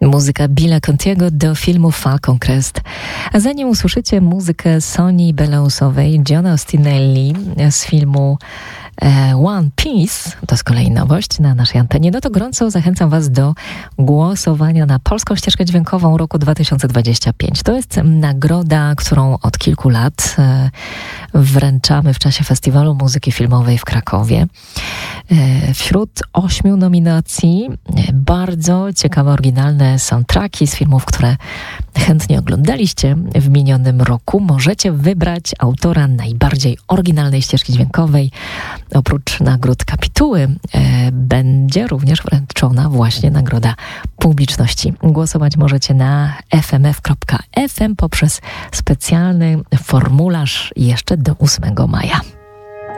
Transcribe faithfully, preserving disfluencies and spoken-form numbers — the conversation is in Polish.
Muzyka Billa Contiego do filmu Falcon Crest. A zanim usłyszycie muzykę Sonii Beleusowej, Johna Ostinelli z filmu One Piece, to z kolei nowość na naszej antenie, no to gorąco zachęcam Was do głosowania na Polską Ścieżkę Dźwiękową roku dwa tysiące dwudziestego piątego. To jest nagroda, którą od kilku lat wręczamy w czasie Festiwalu Muzyki Filmowej w Krakowie. Wśród ośmiu nominacji bardzo ciekawe, oryginalne soundtracki z filmów, które chętnie oglądaliście w minionym roku. Możecie wybrać autora najbardziej oryginalnej ścieżki dźwiękowej. Oprócz nagród kapituły e, będzie również wręczona właśnie nagroda publiczności. Głosować możecie na f m f kropka f m poprzez specjalny formularz jeszcze do ósmego maja.